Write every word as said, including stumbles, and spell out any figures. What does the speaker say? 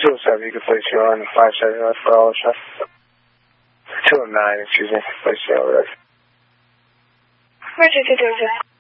two oh seven, you can place your on the five seven for all shots. two oh nine, excuse me, place your order. Roger, two oh seven.